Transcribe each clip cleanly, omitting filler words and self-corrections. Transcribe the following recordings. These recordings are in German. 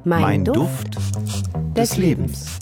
Mein Duft des Lebens.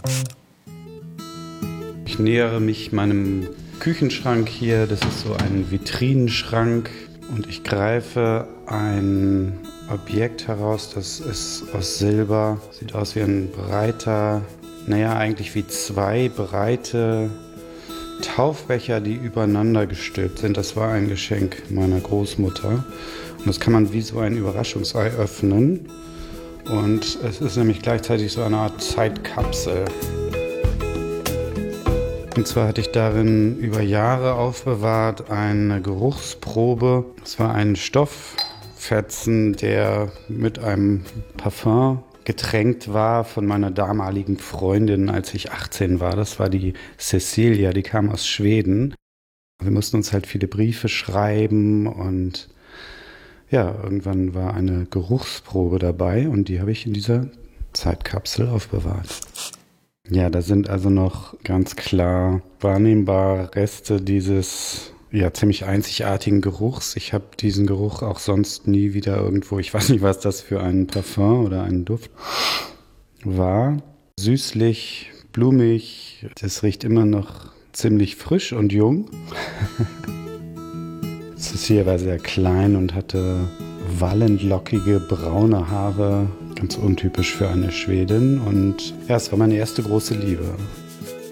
Ich nähere mich meinem Küchenschrank hier. Das ist so ein Vitrinenschrank. Und ich greife ein Objekt heraus, das ist aus Silber. Sieht aus wie ein breiter, eigentlich wie zwei breite Taufbecher, die übereinander gestülpt sind. Das war ein Geschenk meiner Großmutter. Und das kann man wie so ein Überraschungsei öffnen. Und es ist nämlich gleichzeitig so eine Art Zeitkapsel. Und zwar hatte ich darin über Jahre aufbewahrt eine Geruchsprobe. Es war ein Stofffetzen, der mit einem Parfum getränkt war von meiner damaligen Freundin, als ich 18 war. Das war die Cecilia, die kam aus Schweden. Wir mussten uns halt viele Briefe schreiben und ja, irgendwann war eine Geruchsprobe dabei und die habe ich in dieser Zeitkapsel aufbewahrt. Ja, da sind also noch ganz klar wahrnehmbare Reste dieses ziemlich einzigartigen Geruchs. Ich habe diesen Geruch auch sonst nie wieder irgendwo, ich weiß nicht, was das für ein Parfum oder ein Duft war. Süßlich, blumig, das riecht immer noch ziemlich frisch und jung. Cecilia war sehr klein und hatte wallend lockige braune Haare, ganz untypisch für eine Schwedin. Und ja, es war meine erste große Liebe.